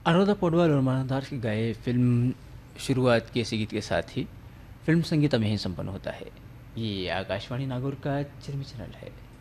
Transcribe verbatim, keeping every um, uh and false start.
अनुराधा पौडवाल और मानवदार की गाए फिल्म शुरुआत के इसी गीत के साथ ही फिल्म संगीत अब यहीं संपन्न होता है। ये आकाशवाणी नागौर का चिरमी चैनल है।